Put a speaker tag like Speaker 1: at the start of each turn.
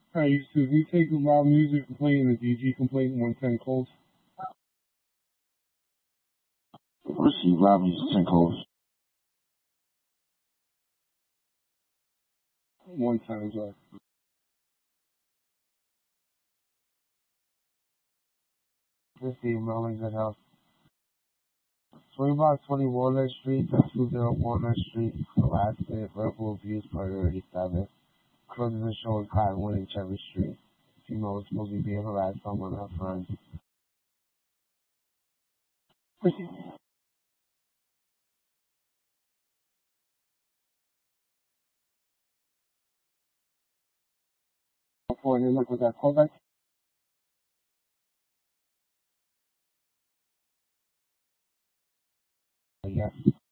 Speaker 1: Hi, Yusuf, you take a loud music complaint and a DG complaint 110 calls?
Speaker 2: Receive loud music 10 calls.
Speaker 1: 1 time, sorry.
Speaker 3: This is Merlin Good Health. Swing Block 20 Walnut Street, 220 Walnut Street, harassment, verbal abuse, priority 7. Closes the show in Cottonwood and Cherry Street. Female is supposed to be being harassed by one of her friends. Before they look with that callback. Yes.